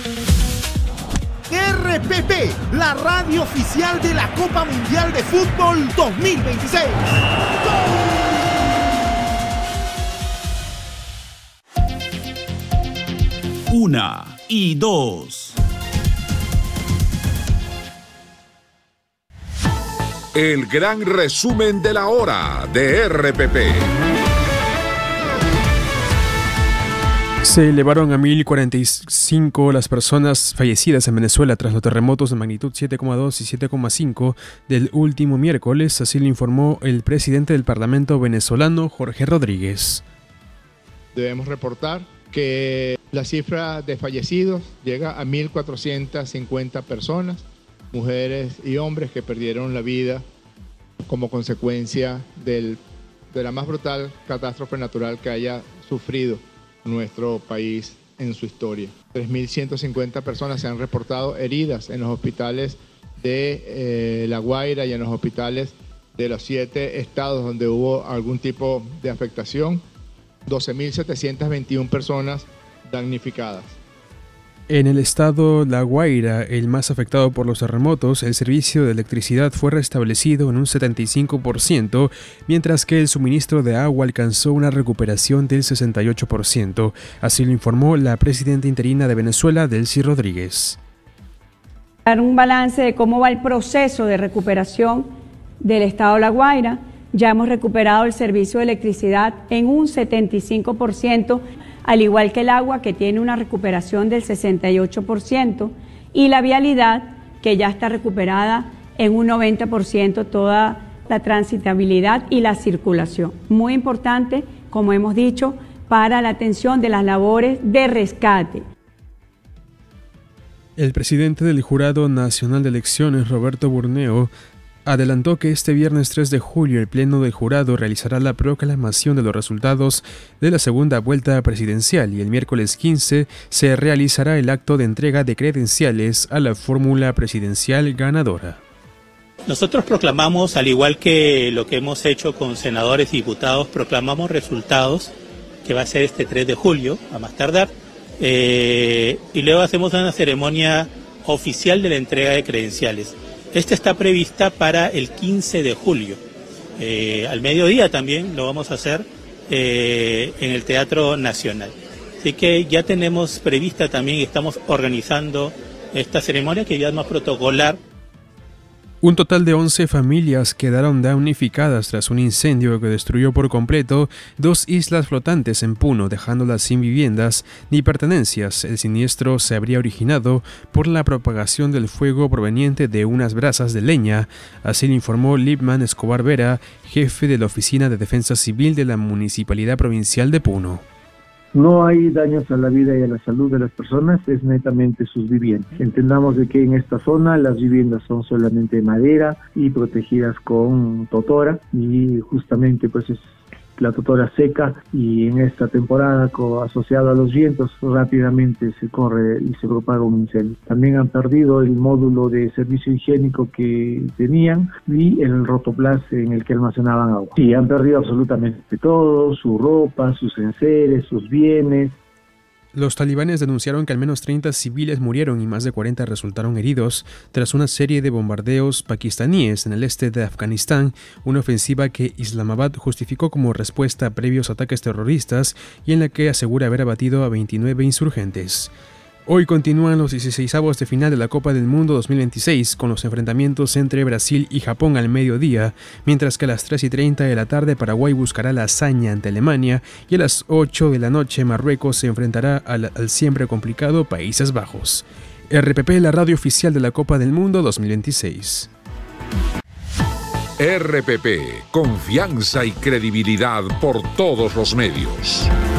RPP, la radio oficial de la Copa Mundial de Fútbol 2026. ¡Gol! 1 y 2. El gran resumen de la hora de RPP. Se elevaron a 1.045 las personas fallecidas en Venezuela tras los terremotos de magnitud 7,2 y 7,5 del último miércoles, así lo informó el presidente del Parlamento venezolano, Jorge Rodríguez. Debemos reportar que la cifra de fallecidos llega a 1.450 personas, mujeres y hombres que perdieron la vida como consecuencia de la más brutal catástrofe natural que haya sufrido nuestro país en su historia. 3.150 personas se han reportado heridas en los hospitales de La Guaira y en los hospitales de los 7 estados donde hubo algún tipo de afectación. 12.721 personas damnificadas. En el estado La Guaira, el más afectado por los terremotos, el servicio de electricidad fue restablecido en un 75%, mientras que el suministro de agua alcanzó una recuperación del 68%. Así lo informó la presidenta interina de Venezuela, Delcy Rodríguez. Dar un balance de cómo va el proceso de recuperación del estado La Guaira. Ya hemos recuperado el servicio de electricidad en un 75%, al igual que el agua, que tiene una recuperación del 68%, y la vialidad, que ya está recuperada en un 90%, toda la transitabilidad y la circulación. Muy importante, como hemos dicho, para la atención de las labores de rescate. El presidente del Jurado Nacional de Elecciones, Roberto Burneo, adelantó que este viernes 3 de julio el Pleno del Jurado realizará la proclamación de los resultados de la segunda vuelta presidencial y el miércoles 15 se realizará el acto de entrega de credenciales a la fórmula presidencial ganadora. Nosotros proclamamos, al igual que lo que hemos hecho con senadores y diputados, proclamamos resultados, que va a ser este 3 de julio, a más tardar, y luego hacemos una ceremonia oficial de la entrega de credenciales. Esta está prevista para el 15 de julio. Al mediodía también lo vamos a hacer en el Teatro Nacional. Así que ya tenemos prevista también, estamos organizando esta ceremonia que ya es más protocolar. Un total de 11 familias quedaron damnificadas tras un incendio que destruyó por completo 2 islas flotantes en Puno, dejándolas sin viviendas ni pertenencias. El siniestro se habría originado por la propagación del fuego proveniente de unas brasas de leña, así lo informó Lipman Escobar Vera, jefe de la Oficina de Defensa Civil de la Municipalidad Provincial de Puno. No hay daños a la vida y a la salud de las personas, es netamente sus viviendas. Entendamos de que en esta zona las viviendas son solamente de madera y protegidas con totora, y justamente pues es la totora seca, y en esta temporada asociado a los vientos rápidamente se corre y se propaga un incendio. También han perdido el módulo de servicio higiénico que tenían y el rotoplas en el que almacenaban agua. Sí, han perdido absolutamente todo, su ropa, sus enseres, sus bienes. Los talibanes denunciaron que al menos 30 civiles murieron y más de 40 resultaron heridos tras una serie de bombardeos pakistaníes en el este de Afganistán, una ofensiva que Islamabad justificó como respuesta a previos ataques terroristas y en la que asegura haber abatido a 29 insurgentes. Hoy continúan los 16avos de final de la Copa del Mundo 2026 con los enfrentamientos entre Brasil y Japón al mediodía, mientras que a las 3:30 de la tarde Paraguay buscará la hazaña ante Alemania y a las 8 de la noche Marruecos se enfrentará al siempre complicado Países Bajos. RPP, la radio oficial de la Copa del Mundo 2026. RPP, confianza y credibilidad por todos los medios.